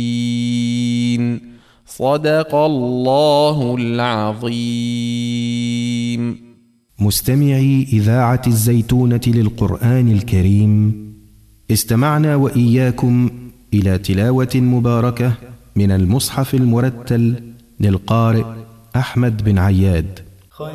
صدق الله العظيم. مستمعي إذاعة الزيتونة للقرآن الكريم، استمعنا وإياكم إلى تلاوة مباركة من المصحف المرتل للقارئ أحمد بن عياد.